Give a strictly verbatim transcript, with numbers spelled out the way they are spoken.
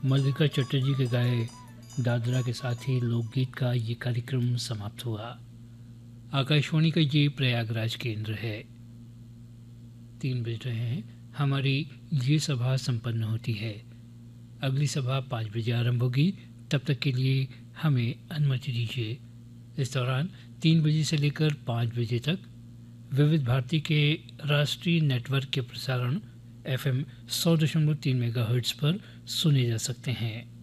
मल्लिका चटर्जी के गाए दादरा के साथ ही लोकगीत का ये कार्यक्रम समाप्त हुआ। आकाशवाणी का ये प्रयागराज केंद्र है। तीन बज रहे हैं। हमारी ये सभा संपन्न होती है। अगली सभा पाँच बजे आरंभ होगी। तब तक के लिए हमें अनुमति दीजिए। इस दौरान तीन बजे से लेकर पाँच बजे तक विविध भारती के राष्ट्रीय नेटवर्क के प्रसारण एफ एम सौ दशमलव तीन मेगा हर्ट्ज़ पर सुने जा सकते हैं।